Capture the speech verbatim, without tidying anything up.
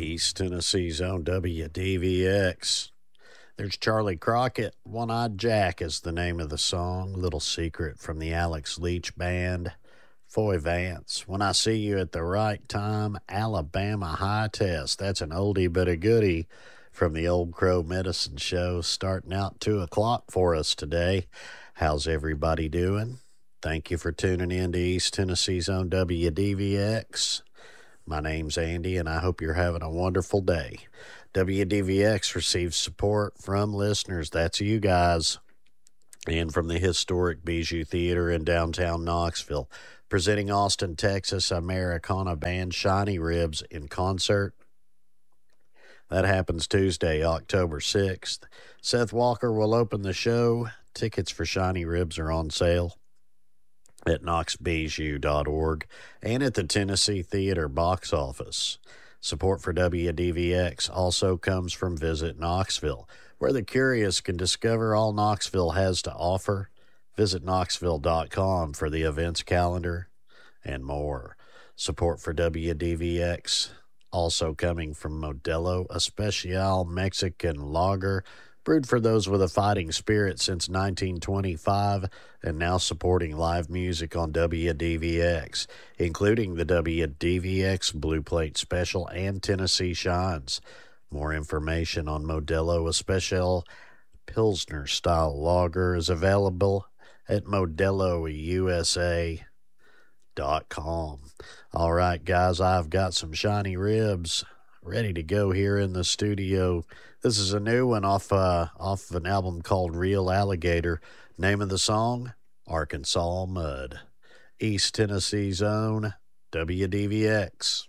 East Tennessee's own W D V X. There's Charlie Crockett, One-Eyed Jack is the name of the song. Little secret from the Alex Leach Band. Foy Vance, When I See You at the Right Time, Alabama High Test. That's an oldie but a goodie from the Old Crow Medicine Show, starting out two o'clock for us today. How's everybody doing? Thank you for tuning in to East Tennessee's own W D V X. My name's Andy, and I hope you're having a wonderful day. W D V X receives support from listeners. That's you guys. And from the historic Bijou Theater in downtown Knoxville, presenting Austin, Texas, Americana band Shiny Ribs in concert. That happens Tuesday, October sixth. Seth Walker will open the show. Tickets for Shiny Ribs are on sale at knox bijou dot org and at the Tennessee Theater box office. Support for W D V X also comes from Visit Knoxville, where the curious can discover all Knoxville has to offer. Visit knoxville dot com for the events calendar and more. Support for W D V X also coming from Modelo Especial Mexican Lager, brewed for those with a fighting spirit since nineteen twenty-five, and now supporting live music on W D V X, including the W D V X Blue Plate Special and Tennessee Shines. More information on Modelo Especial Pilsner Style Lager is available at modelo u s a dot com. All right, guys, I've got some Shiny Ribs ready to go here in the studio. This is a new one off uh, off an album called Real Alligator. Name of the song, Arkansas Mud. East Tennessee's own W D V X.